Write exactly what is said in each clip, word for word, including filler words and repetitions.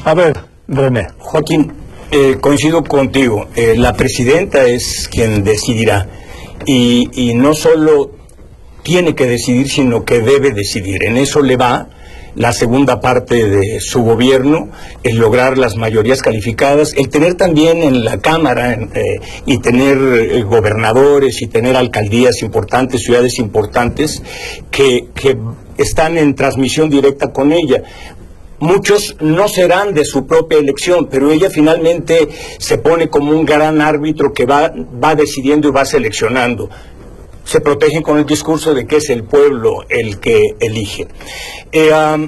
A ver, René. Joaquín, eh, coincido contigo. Eh, la presidenta es quien decidirá. Y, y no solo tiene que decidir, sino que debe decidir. En eso le va la segunda parte de su gobierno, el lograr las mayorías calificadas, el tener también en la Cámara eh, y tener eh, gobernadores y tener alcaldías importantes, ciudades importantes que, que están en transmisión directa con ella. Muchos no serán de su propia elección, pero ella finalmente se pone como un gran árbitro que va, va decidiendo y va seleccionando. Se protegen con el discurso de que es el pueblo el que elige. Eh, um,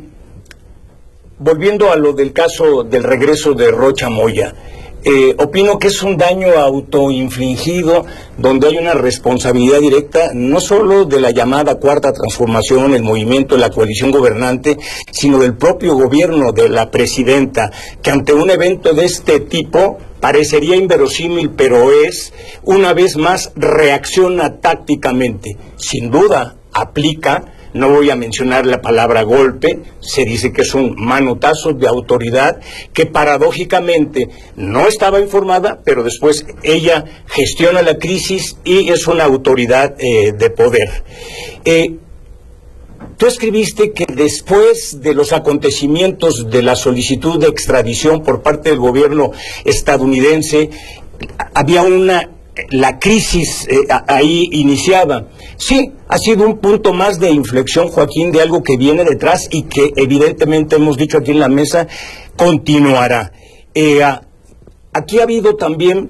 volviendo a lo del caso del regreso de Rocha Moya, eh, opino que es un daño autoinfligido donde hay una responsabilidad directa no solo de la llamada Cuarta Transformación, el movimiento de la coalición gobernante, sino del propio gobierno de la presidenta, que ante un evento de este tipo parecería inverosímil, pero es, una vez más, reacciona tácticamente. Sin duda, aplica, no voy a mencionar la palabra golpe, se dice que es un manotazo de autoridad que paradójicamente no estaba informada, pero después ella gestiona la crisis y es una autoridad eh, de poder. Eh, Tú escribiste que después de los acontecimientos de la solicitud de extradición por parte del gobierno estadounidense, había una, la crisis eh, ahí iniciaba. Sí, ha sido un punto más de inflexión, Joaquín, de algo que viene detrás y que evidentemente hemos dicho aquí en la mesa, continuará. Eh, aquí ha habido también,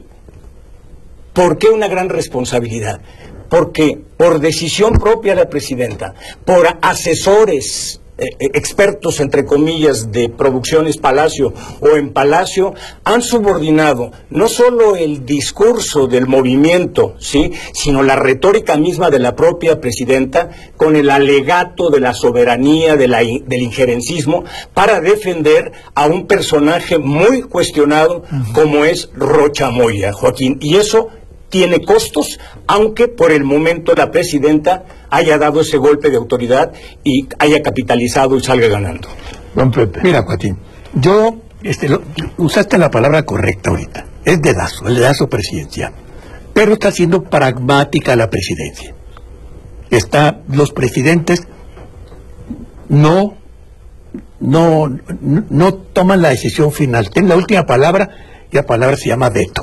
¿por qué una gran responsabilidad? Porque por decisión propia de la presidenta, por asesores, eh, expertos entre comillas de Producciones Palacio o en Palacio, han subordinado no solo el discurso del movimiento, ¿sí?, sino la retórica misma de la propia presidenta con el alegato de la soberanía, de la, del injerencismo, para defender a un personaje muy cuestionado uh-huh. como es Rocha Moya, Joaquín, y eso tiene costos, aunque por el momento la presidenta haya dado ese golpe de autoridad y haya capitalizado y salga ganando. Don Pepe. Mira, Joaquín, yo, este, lo, usaste la palabra correcta ahorita, es dedazo, el dedazo presidencial, pero está siendo pragmática la presidencia. Está, los presidentes no, no, no, no toman la decisión final, tienen la última palabra y la palabra se llama veto.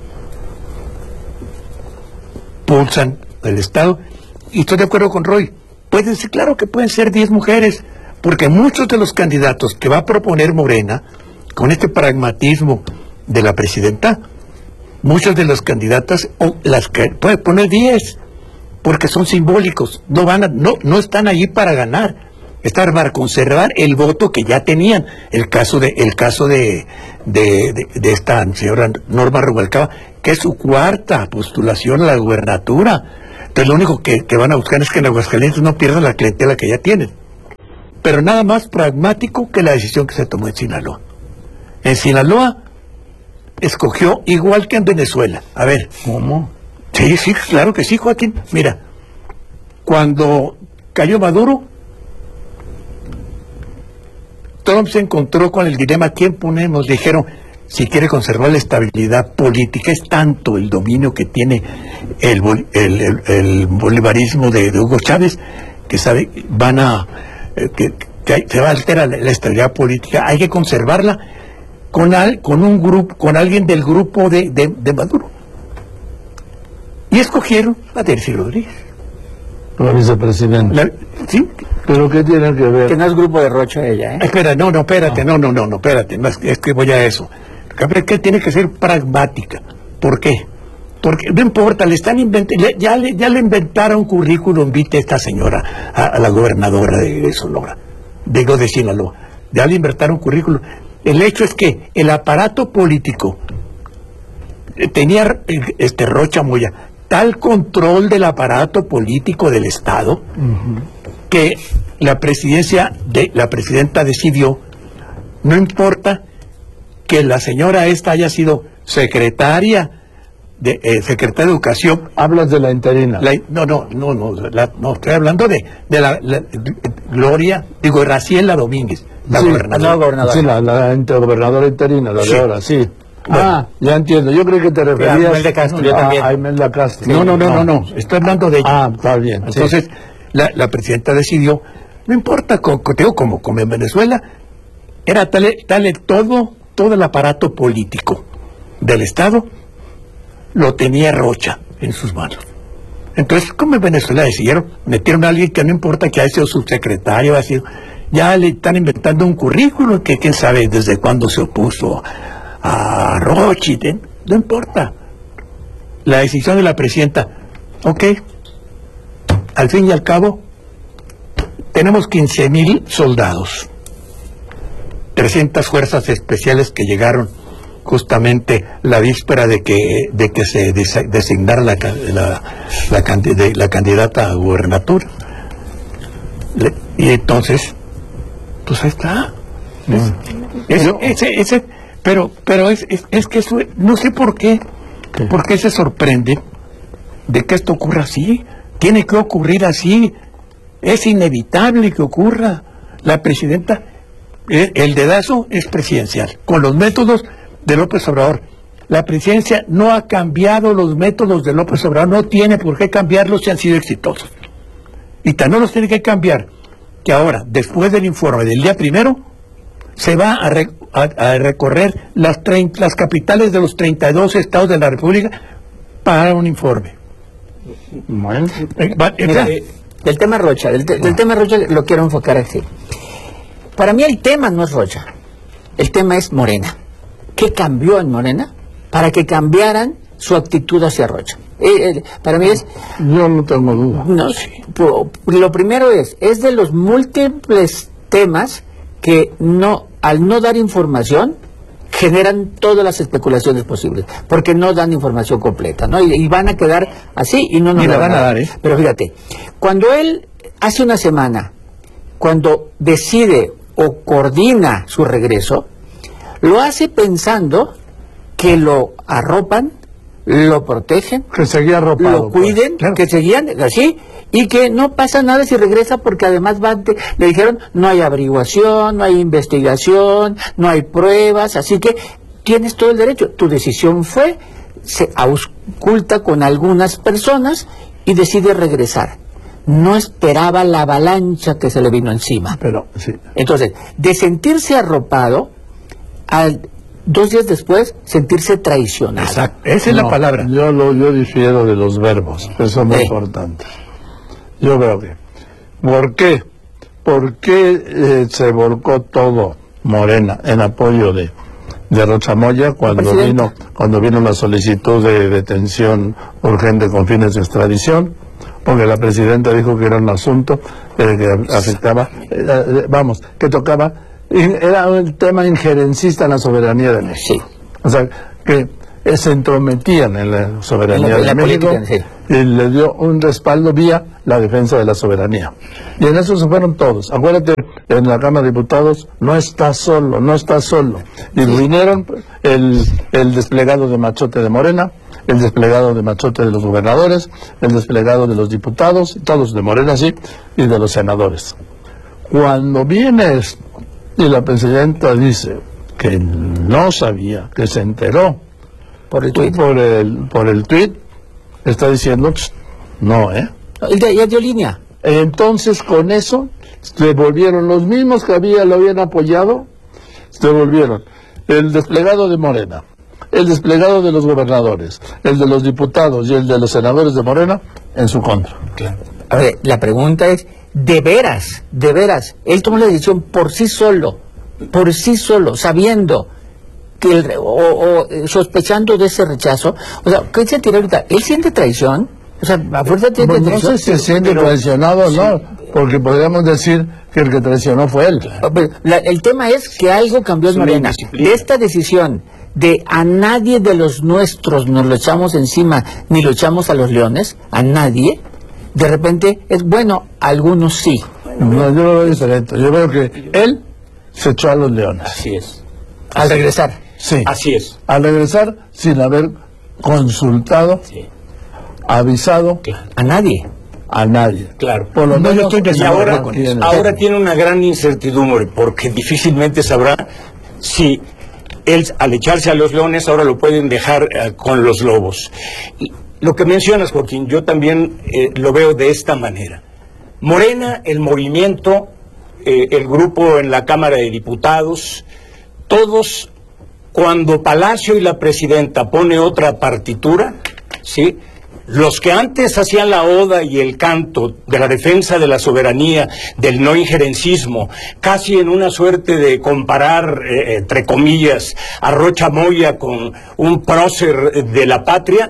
Pulsan el Estado, y estoy de acuerdo con Roy, pueden ser, claro que pueden ser diez mujeres, porque muchos de los candidatos que va a proponer Morena, con este pragmatismo de la presidenta, muchas de las candidatas, o las que puede poner diez, porque son simbólicos, no van a, no, no están allí para ganar, están para conservar el voto que ya tenían. El caso de, el caso de, de, de, de esta señora Norma Rubalcaba, que es su cuarta postulación a la gubernatura. Entonces lo único que, que van a buscar es que en Aguascalientes no pierdan la clientela que ya tienen. Pero nada más pragmático que la decisión que se tomó en Sinaloa. En Sinaloa escogió igual que en Venezuela. A ver. ¿Cómo? Sí, sí, claro que sí, Joaquín. Mira, cuando cayó Maduro, Trump se encontró con el dilema: ¿quién ponemos? Dijeron, si quiere conservar la estabilidad política, es tanto el dominio que tiene el, el, el, el bolivarismo de, de Hugo Chávez, que sabe, van a, eh, que, que se va a alterar la, la estabilidad política, hay que conservarla con, al, con un grupo, con alguien del grupo de, de, de Maduro. Y escogieron a Delcy Rodríguez. La vicepresidenta. La, ¿sí? ¿Pero qué tiene que ver? Que no es grupo de Rocha ella, ¿eh? Espera, no, no, espérate, no, no, no, no, espérate, no, es, es que voy a eso. Que tiene que ser pragmática. ¿Por qué? Porque no importa, le están inventando, ya le, ya le inventaron currículum vitae a esta señora, a, a la gobernadora de, de Sonora, digo de Sinaloa, ya le inventaron currículum. El hecho es que el aparato político eh, tenía este Rocha Moya tal control del aparato político del Estado uh-huh. que la presidencia de la presidenta decidió, no importa que la señora esta haya sido secretaria de eh, secretaria de Educación. Hablas de la interina. La, no, no, no, no, la, no, estoy hablando de, de la, la de Gloria, digo, Graciela Domínguez, La Sí, gobernadora. la gobernadora. Sí, la, la inter- gobernadora interina, la de Sí. ahora, sí. Bueno. Ah, ya entiendo. Yo creo que te referías Imelda Castro, yo a- también. a Imelda Castro. No, no, no, no, no, estoy hablando de ella. Ah, está bien. sí. Entonces, la, la presidenta decidió, no importa, co- co- te digo, como, como en Venezuela, era tal, tal todo, todo el aparato político del Estado lo tenía Rocha en sus manos. Entonces, como en Venezuela decidieron, metieron a alguien que no importa que haya sido subsecretario, ha sido, ya le están inventando un currículum que quién sabe desde cuándo se opuso a Rocha, y de- no importa. La decisión de la presidenta, ok, al fin y al cabo, tenemos quince mil soldados, trescientas fuerzas especiales que llegaron justamente la víspera de que de que se desa- designara la, ca- la, la, candi- de- la candidata a gubernatura. Le- y entonces, pues ahí está. Es- es- ese, ese, pero pero es, es, es que eso, no sé por qué, ¿Qué? por qué se sorprende de que esto ocurra así. Tiene que ocurrir así. Es inevitable que ocurra. La presidenta, eh, el dedazo es presidencial, con los métodos de López Obrador. La presidencia no ha cambiado los métodos de López Obrador, no tiene por qué cambiarlos si han sido exitosos. Y tan no los tiene que cambiar, que ahora, después del informe del día primero, se va a, re- a- a recorrer las, treinta, las capitales de los treinta y dos estados de la República para un informe. Bueno, Eh, va- eh, Mira, eh, del tema Rocha, del, te- del tema Rocha lo quiero enfocar así. Para mí el tema no es Rocha, el tema es Morena. ¿Qué cambió en Morena para que cambiaran su actitud hacia Rocha? Eh, eh, para mí es, yo no tengo duda. no, po- lo primero es, es de los múltiples temas que no, al no dar información, generan todas las especulaciones posibles, porque no dan información completa, ¿no? Y, y van a quedar así y no nos Ni la van van a dar, ¿eh? Pero fíjate, cuando él hace una semana, cuando decide o coordina su regreso, lo hace pensando que lo arropan, lo protegen, Que seguía arropado. lo cuiden, pues, claro. que seguían así, y que no pasa nada si regresa, porque además va ante- le dijeron no hay averiguación, no hay investigación, no hay pruebas, así que tienes todo el derecho. Tu decisión fue, se ausculta con algunas personas y decide regresar. No esperaba la avalancha que se le vino encima. Pero, sí. Entonces, de sentirse arropado, al dos días después, sentirse traicionado. Exacto, esa es No, la palabra. Yo lo yo difiero de los verbos, eso es muy Sí. importante. Yo veo que, ¿por qué? ¿Por qué eh, se volcó todo Morena en apoyo de, de Rocha Moya cuando presidenta. vino, cuando vino la solicitud de detención urgente con fines de extradición? Porque la presidenta dijo que era un asunto eh, que afectaba, eh, eh, vamos, que tocaba, in- era un tema injerencista en la soberanía de México. Sí. O sea, que eh, se entrometían en la soberanía En la- en de la México política, sí. y le dio un respaldo vía la defensa de la soberanía. Y en eso se fueron todos. Acuérdate, en la Cámara de Diputados no está solo, no está solo. Y vinieron el, el desplegado de machote de Morena, el desplegado de machote de los gobernadores, el desplegado de los diputados, todos de Morena, sí, y de los senadores. Cuando viene esto, y la presidenta dice que no sabía, que se enteró Por el tuit. por el, por el tuit, está diciendo, "Ch, no, ¿eh?". Él de- ya dio línea. Entonces, con eso, se volvieron los mismos que había, lo habían apoyado, se volvieron el desplegado de Morena, el desplegado de los gobernadores, el de los diputados y el de los senadores de Morena en su contra. A ver, la pregunta es, ¿de veras, de veras, él tomó la decisión por sí solo, por sí solo, sabiendo que el, re- o, o, eh, sospechando de ese rechazo? O sea, ¿qué se tira ahorita? ¿Él siente traición? O sea, a fuerza tiene Pues no traición. sé si se siente pero- traicionado o no, porque podríamos decir que el que traicionó fue él. Ah, pero la- el tema es que algo cambió en Es una Morena. indisciplina. De esta decisión de a nadie de los nuestros nos lo echamos encima, ni lo echamos a los leones, a nadie, de repente es bueno, algunos sí. No, yo lo veo diferente. Yo veo que él se echó a los leones. Así es. Al regresar. Sí. Así es. Al regresar sin haber consultado, Sí. avisado A nadie. a nadie. Claro. Por lo No, yo menos, estoy de Y acuerdo ahora, con tiene- ahora tiene una gran incertidumbre, porque difícilmente sabrá si él, al echarse a los leones, ahora lo pueden dejar eh, con los lobos. Y lo que mencionas, Joaquín, yo también eh, lo veo de esta manera. Morena, el movimiento, eh, el grupo en la Cámara de Diputados, todos, cuando Palacio y la presidenta pone otra partitura, ¿sí?, los que antes hacían la oda y el canto de la defensa de la soberanía, del no injerencismo, casi en una suerte de comparar, eh, entre comillas, a Rocha Moya con un prócer de la patria,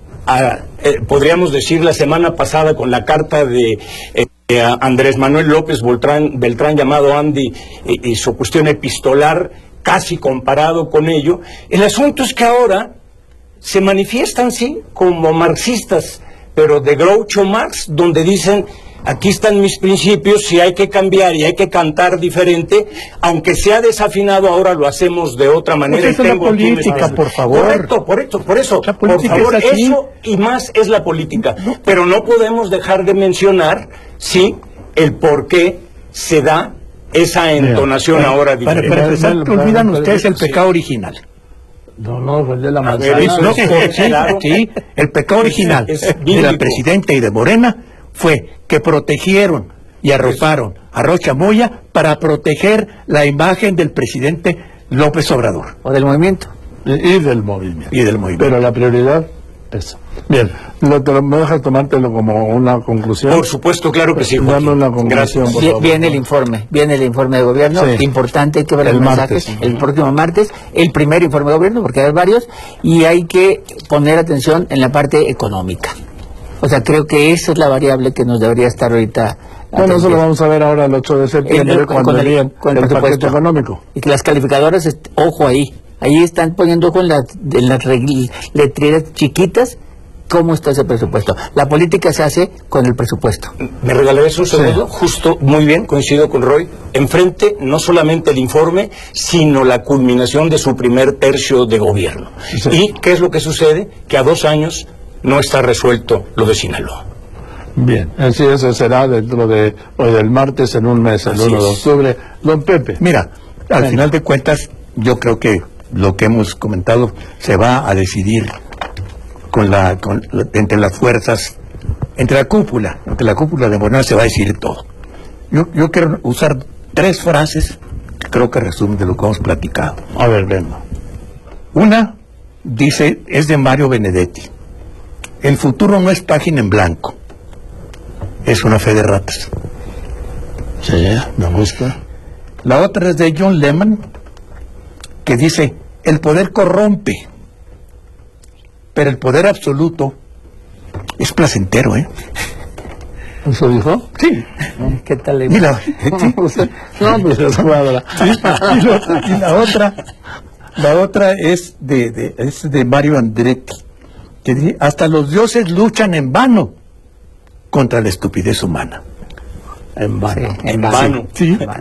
a, eh, podríamos decir la semana pasada con la carta de eh, a Andrés Manuel López Beltrán, Beltrán llamado Andy, eh, y su cuestión epistolar, casi comparado con ello. El asunto es que ahora se manifiestan, sí, como marxistas, pero de Groucho Marx, donde dicen, aquí están mis principios, y hay que cambiar y hay que cantar diferente, aunque se ha desafinado, ahora lo hacemos de otra manera. Pues esa y es la tengo aquí un política, espacio. por favor. Correcto, por eso, por eso, La por política favor, es así. eso y más es la política. Pero no podemos dejar de mencionar, sí, el por qué se da esa entonación ahora Para, diferente. para empezar, Bueno, que olvidan bueno, ustedes el sí. pecado original. No, no, pues de la A ver, manzana. eso No, es- sí, claro. sí, el pecado original Es- es de la bíblico. presidenta y de Morena fue que protegieron y arroparon a Rocha Moya para proteger la imagen del presidente López Obrador O del movimiento. Y, y del movimiento. y del movimiento. Pero la prioridad es. Bien, lo, te lo, me dejas tomártelo como una conclusión. Por supuesto, claro que sí, Dame Joaquín. una conclusión, Gracias. por Vie- favor. Viene el informe, viene el informe de gobierno, Sí. importante, hay que ver El los mensajes martes. el próximo martes, el primer informe de gobierno, porque hay varios, y hay que poner atención en la parte económica. O sea, creo que esa es la variable que nos debería estar ahorita. Bueno, eso atendiendo. lo vamos a ver ahora el ocho de septiembre, El- con- cuando con el- lean con el el, paquete presupuesto. económico. Y que las calificadoras, est- ojo ahí, ahí están poniendo ojo en las, en las regl- letreras chiquitas cómo está ese presupuesto. La política se hace con el presupuesto. ¿Me regalarías un segundo? Justo, muy bien, coincido con Roy. Enfrente, no solamente el informe, sino la culminación de su primer tercio de gobierno. Sí. ¿Y qué es lo que sucede? Que a dos años no está resuelto lo de Sinaloa. Bien, así eso será dentro de hoy del martes, en un mes, el Así uno de es. octubre. Don Pepe. Mira, al Venga. final de cuentas, yo creo que lo que hemos comentado se va a decidir con la, con la- entre las fuerzas, entre la cúpula, entre la cúpula de Morena se va a decidir todo. Yo, yo quiero usar tres frases que creo que resumen de lo que hemos platicado. A ver, venga. Una dice, es de Mario Benedetti. El futuro no es página en blanco, es una fe de ratas. Sí, me gusta. La otra es de John Lehman, que dice, el poder corrompe, pero el poder absoluto es placentero, ¿eh? ¿Eso dijo? Sí. ¿Qué tal? le- Y la, No, pues es cuadra. y la otra, y la otra, la otra es de, de, es de Mario Andretti, que dice, hasta los dioses luchan en vano contra la estupidez humana. En vano. Sí, en vano. Sí.